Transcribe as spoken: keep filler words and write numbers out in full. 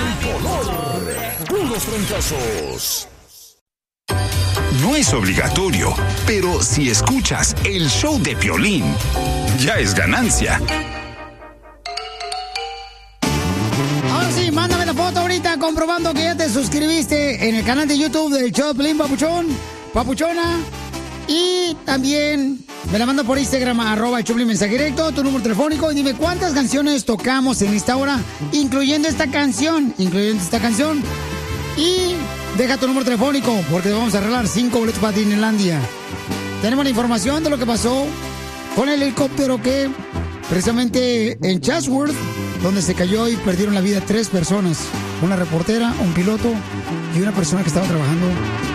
tricolor. Puros fracasos. No es obligatorio, pero si escuchas el show de Piolín, ya es ganancia. Ahora sí, mándame la foto ahorita comprobando que ya te suscribiste en el canal de YouTube del show de Piolín, papuchón, papuchona. Y también me la manda por Instagram, arroba el Choplin mensaje directo, tu número telefónico, y dime cuántas canciones tocamos en esta hora, incluyendo esta canción, incluyendo esta canción. Y deja tu número telefónico, porque te vamos a arreglar cinco boletos para Disneylandia. Tenemos la información de lo que pasó con el helicóptero que, precisamente en Chatsworth, donde se cayó y perdieron la vida tres personas. Una reportera, un piloto y una persona que estaba trabajando